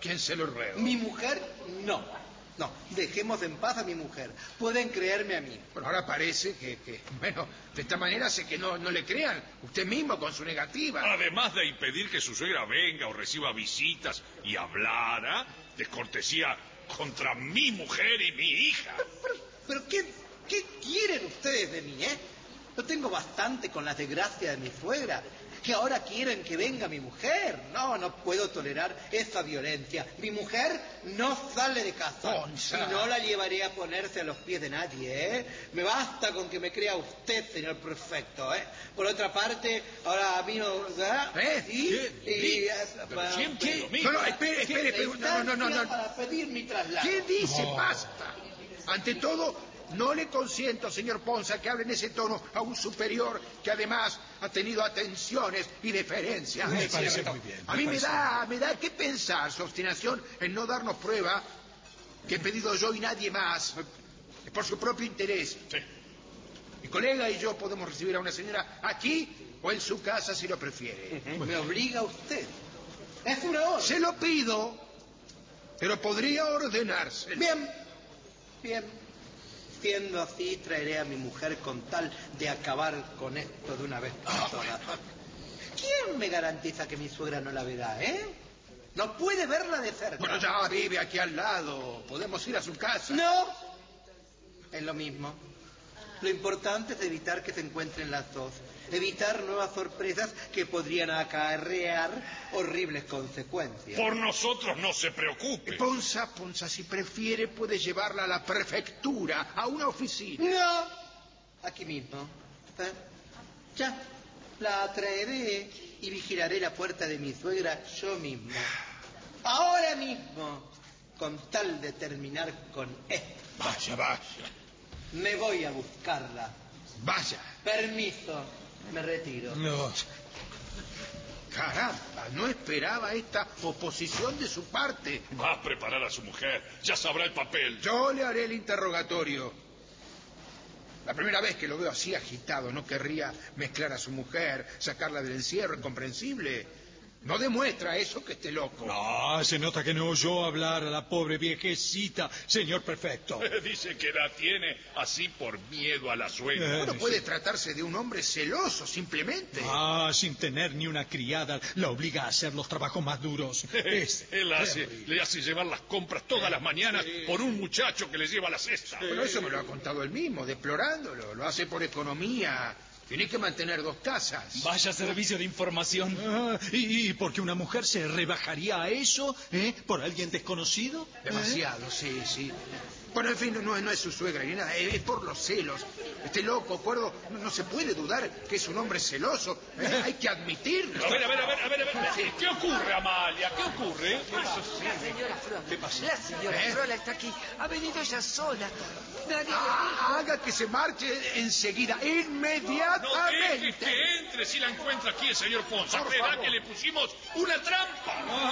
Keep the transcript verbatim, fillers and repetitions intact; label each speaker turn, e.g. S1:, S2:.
S1: ¿Quién se lo ruega?
S2: Mi mujer, no. No, dejemos en paz a mi mujer. Pueden creerme a mí.
S1: Bueno, ahora parece que, que bueno, de esta manera hace que no, no le crean. Usted mismo con su negativa.
S3: Además de impedir que su suegra venga o reciba visitas y hablara, descortesía contra mi mujer y mi hija.
S2: Pero, pero ¿qué, ¿qué quieren ustedes de mí, eh? Yo tengo bastante con las desgracias de mi suegra. Que ahora quieren que venga mi mujer. No, no puedo tolerar esa violencia. Mi mujer no sale de casa.
S1: Ponza.
S2: Y no la llevaré a ponerse a los pies de nadie, ¿eh? Me basta con que me crea usted, señor prefecto, ¿eh? Por otra parte, ahora a mí no... ¿verdad?
S1: ¿Eh?
S2: ¿Y?
S1: ¿Qué?
S2: y,
S3: Pero
S2: para-
S3: siempre lo
S1: No,
S3: mismo.
S1: no, espere, espere, espere. No, no, no, no.
S2: Para pedir mi traslado.
S1: ¿Qué dice? Basta. Ante todo, no le consiento, señor Ponza, que hable en ese tono a un superior que además ha tenido atenciones y deferencia.
S4: Me
S1: Es
S4: parece
S1: cierto.
S4: muy bien,
S1: A
S4: me
S1: mí me
S4: parece
S1: da, me da que pensar su obstinación en no darnos prueba que he pedido yo y nadie más, por su propio interés.
S3: Sí.
S1: Mi colega y yo podemos recibir a una señora aquí o en su casa si lo prefiere.
S2: Me obliga usted. Es una orden.
S1: Se lo pido, pero podría ordenarse.
S2: Bien, bien. Siendo así, traeré a mi mujer con tal de acabar con esto de una vez por todas. ¿Quién me garantiza que mi suegra no la verá, eh? No puede verla de cerca.
S1: Bueno, ya vive aquí al lado. Podemos ir a su casa.
S2: No. Es lo mismo. Lo importante es evitar que se encuentren las dos. Evitar nuevas sorpresas que podrían acarrear horribles consecuencias.
S3: Por nosotros no se preocupe.
S1: Ponza, Ponza, si prefiere puede llevarla a la prefectura, a una oficina.
S2: No. Aquí mismo. ¿Eh? Ya. La traeré y vigilaré la puerta de mi suegra yo mismo. Ahora mismo. Con tal de terminar con esto.
S1: Vaya, vaya,
S2: Me voy a buscarla.
S1: vaya.
S2: Permiso. Me retiro.
S4: No.
S1: Caramba, no esperaba esta oposición de su parte.
S3: Va a preparar a su mujer. Ya sabrá el papel.
S1: Yo le haré el interrogatorio. La primera vez que lo veo así agitado, no querría mezclar a su mujer, sacarla del encierro, incomprensible. No demuestra eso que esté loco.
S4: No, se nota que no oyó hablar a la pobre viejecita, señor prefecto.
S3: Dice que la tiene así por miedo a la suegra.
S4: Eh.
S1: Bueno, puede tratarse de un hombre celoso, simplemente.
S4: Ah, sin tener ni una criada, la obliga a hacer los trabajos más duros. Es
S3: Él hace,
S4: terrible.
S3: le hace llevar las compras todas las mañanas por un muchacho que le lleva la cesta.
S1: Bueno, eso me lo ha contado él mismo, deplorándolo. Lo hace por economía. Tiene que mantener dos casas.
S5: Vaya servicio de información.
S4: Ah, ¿y, y por qué una mujer se rebajaría a eso? ¿Eh? ¿Por alguien desconocido?
S1: Demasiado, sí, sí. Bueno, en fin, no, no es su suegra ni nada, es por los celos. Este loco, acuerdo, no, no se puede dudar que es un hombre celoso. ¿eh? Hay que admitirlo.
S3: A ver, a ver, a ver, a ver, a ver. ¿Qué ocurre, Amalia? ¿Qué ocurre?
S6: La señora Frola.
S4: ¿Qué pasó?
S6: La señora
S1: ¿Eh?
S6: Frola está aquí. Ha venido ella sola. Nadie le
S1: Ah, haga que se marche enseguida,
S3: No
S1: inmediatamente.
S3: deje que entre si la encuentra aquí el señor Ponza.
S1: Por
S3: Verá
S1: favor.
S3: que le pusimos una trampa.